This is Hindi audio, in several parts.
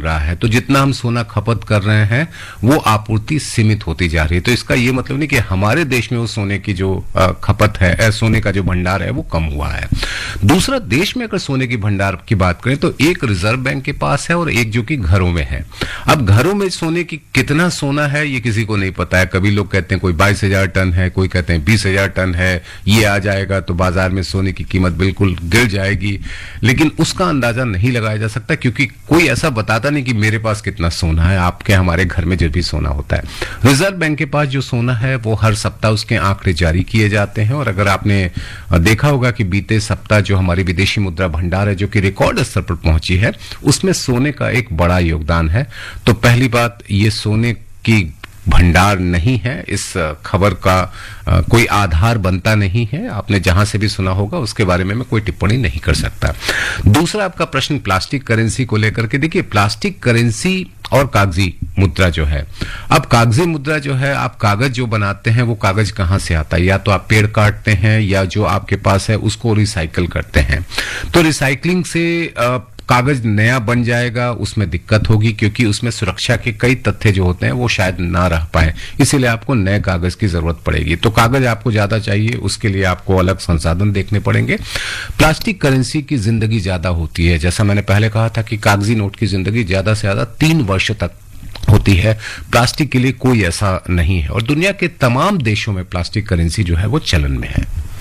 रहा है, तो जितना हम सोना खपत कर रहे हैं वो आपूर्ति सीमित होती जा रही है। तो इसका ये मतलब नहीं कि हमारे देश में वो सोने की जो खपत है, सोने का जो भंडार है वो कम हुआ है। दूसरा, देश में अगर सोने की भंडार की बात करें तो एक रिजर्व बैंक के पास है और एक जो कि घरों में है। अब घरों में सोने की कितना सोना है ये किसी को नहीं पता है। कभी लोग कहते हैं कोई 22,000 टन है, कोई कहते हैं 20,000 टन है, ये आ जाएगा तो बाजार में सोने की कीमत बिल्कुल गिर जाएगी, लेकिन उसका अंदाजा नहीं लगाया जा सकता क्योंकि कोई ऐसा बताता नहीं कि मेरे पास कितना सोना है। आपके हमारे घर में जो भी सोना होता है, रिजर्व बैंक के पास जो सोना है वो हर सप्ताह उसके आंकड़े जारी किए जाते हैं। और अगर आपने देखा होगा कि बीते सप्ताह जो हमारी विदेशी मुद्रा भंडार है जो कि रिकॉर्ड स्तर पर पहुंची है, उसमें सोने का एक बड़ा योगदान है। तो पहली बात, ये सोने की भंडार नहीं है, इस खबर का कोई आधार बनता नहीं है। आपने जहां से भी सुना होगा उसके बारे में मैं कोई टिप्पणी नहीं कर सकता। दूसरा आपका प्रश्न प्लास्टिक करेंसी को लेकर के, देखिए प्लास्टिक करेंसी और कागजी मुद्रा जो है, अब कागजी मुद्रा जो है, आप कागज जो बनाते हैं वो कागज कहां से आता है? या तो आप पेड़ काटते हैं या जो आपके पास है उसको रिसाइकल करते हैं। तो रिसाइकलिंग से कागज नया बन जाएगा, उसमें दिक्कत होगी क्योंकि उसमें सुरक्षा के कई तथ्य जो होते हैं वो शायद ना रह पाए, इसीलिए आपको नए कागज की जरूरत पड़ेगी। तो कागज आपको ज्यादा चाहिए, उसके लिए आपको अलग संसाधन देखने पड़ेंगे। प्लास्टिक करेंसी की जिंदगी ज्यादा होती है, जैसा मैंने पहले कहा था कि कागजी नोट की जिंदगी ज्यादा से ज्यादा 3 वर्ष तक होती है। प्लास्टिक के लिए कोई ऐसा नहीं है और दुनिया के तमाम देशों में प्लास्टिक करेंसी जो है वो चलन में है।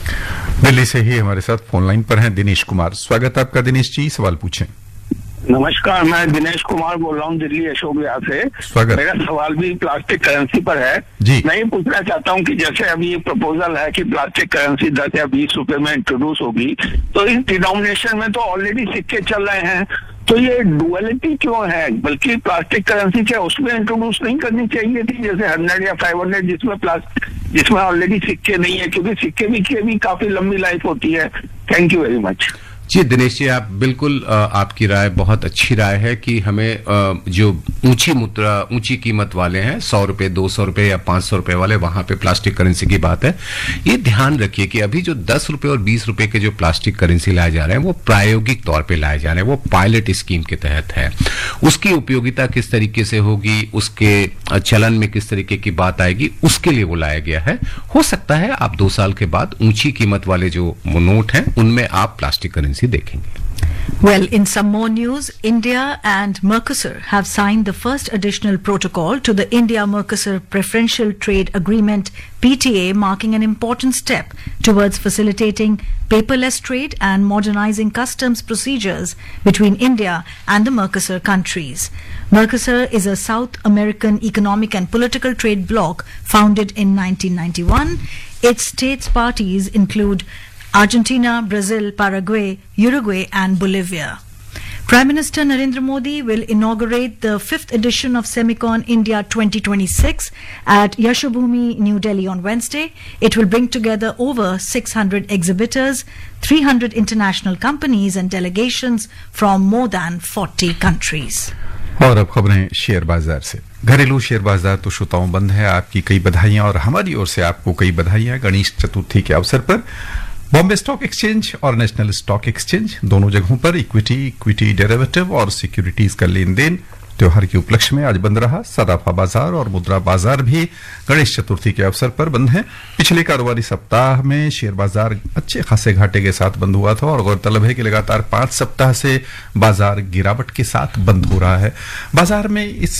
दिल्ली से ही हमारे साथ फोन लाइन पर हैं दिनेश कुमार। स्वागत है आपका दिनेश जी, सवाल पूछें। नमस्कार, मैं दिनेश कुमार बोल रहा हूँ दिल्ली अशोक विहार से। स्वागत। मेरा सवाल भी प्लास्टिक करेंसी पर है जी। मैं ये पूछना चाहता हूँ कि जैसे अभी ये प्रपोजल है कि प्लास्टिक करेंसी 10 या 20 रुपए में इंट्रोड्यूस होगी, तो इस डिनोमिनेशन में तो ऑलरेडी सिक्के चल रहे हैं, तो ये डुअलिटी क्यों है? बल्कि प्लास्टिक करेंसी क्या उसमें इंट्रोड्यूस नहीं करनी चाहिए थी, जैसे 100 या 500 जिसमें ऑलरेडी सिक्के नहीं है, क्योंकि सिक्के भी काफी लंबी लाइफ होती है। Thank you very much. जी दिनेश जी, आप बिल्कुल, आपकी राय बहुत अच्छी राय है कि हमें जो ऊंची मुद्रा, ऊंची कीमत वाले हैं, 100 रुपए, 200 रुपए या 500 रुपए वाले, वहां पे प्लास्टिक करेंसी की बात है। ये ध्यान रखिए कि अभी जो 10 रुपए और 20 रुपए के जो प्लास्टिक करेंसी लाए जा रहे हैं वो प्रायोगिक तौर पे लाए जा रहे हैं, वो पायलट स्कीम के तहत है। उसकी उपयोगिता किस तरीके से होगी, उसके चलन में किस तरीके की बात आएगी, उसके लिए वो लाया गया है। हो सकता है आप 2 साल के बाद ऊंची कीमत वाले जो नोट हैं उनमें आप प्लास्टिक करेंसी देखेंगे। Well, in some more news, India and Mercosur have signed the first additional protocol to the India-Mercosur Preferential Trade Agreement (PTA), marking an important step towards facilitating paperless trade and modernizing customs procedures between India and the Mercosur countries. Mercosur is a South American economic and political trade bloc founded in 1991. Its states parties include Argentina, Brazil, Paraguay, Uruguay and Bolivia. Prime Minister Narendra Modi will inaugurate the 5th edition of Semicon India 2026 at Yashobhoomi, New Delhi on Wednesday. It will bring together over 600 exhibitors, 300 international companies and delegations from more than 40 countries. और अब खबरें शेयर बाजार से। घरेलू शेयर बाजार तो श्रोताओं बंद है। आपकी कई बधाइयां और हमारी ओर से आपको कई बधाइयां गणेश चतुर्थी के अवसर पर। बॉम्बे स्टॉक एक्सचेंज और नेशनल स्टॉक एक्सचेंज दोनों जगहों पर इक्विटी डेरिवेटिव और सिक्योरिटीज का लेन देन त्योहार के उपलक्ष्य में आज बंद रहा। सराफा बाजार और मुद्रा बाजार भी गणेश चतुर्थी के अवसर पर बंद हैं। पिछले कारोबारी सप्ताह में शेयर बाजार अच्छे खासे घाटे के साथ बंद हुआ था और गौरतलब है कि लगातार 5 सप्ताह से बाजार गिरावट के साथ बंद हो रहा है। बाजार में इस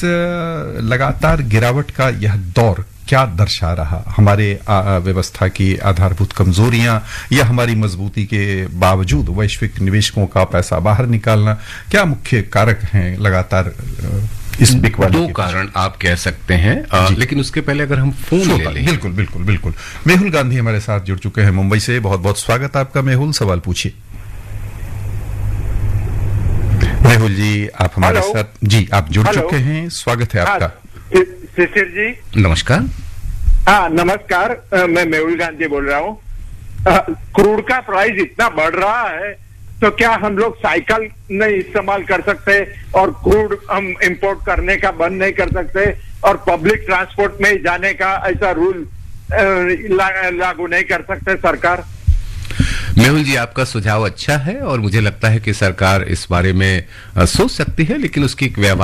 लगातार गिरावट का यह दौर क्या दर्शा रहा? हमारे व्यवस्था की आधारभूत कमजोरियां या हमारी मजबूती के बावजूद वैश्विक निवेशकों का पैसा बाहर निकालना, क्या मुख्य कारक हैं लगातार इस बिकवाली? 2 कारण आप कह सकते हैं, लेकिन उसके पहले अगर हम फोन ले लें। बिल्कुल। मेहुल गांधी हमारे साथ जुड़ चुके हैं मुंबई से। बहुत बहुत स्वागत आपका मेहुल, सवाल पूछिए। मेहुल जी आप हमारे साथ, जी आप जुड़ चुके हैं, स्वागत है आपका। शिशिर जी नमस्कार। हाँ नमस्कार, मैं मेहुल गांधी बोल रहा हूँ। क्रूड का प्राइस इतना बढ़ रहा है तो क्या हम लोग साइकिल नहीं इस्तेमाल कर सकते और क्रूड हम इंपोर्ट करने का बंद नहीं कर सकते और पब्लिक ट्रांसपोर्ट में जाने का ऐसा रूल लागू नहीं कर सकते सरकार? मेहुल जी आपका सुझाव अच्छा है और मुझे लगता है कि सरकार इस बारे में सोच सकती है, लेकिन उसकी एक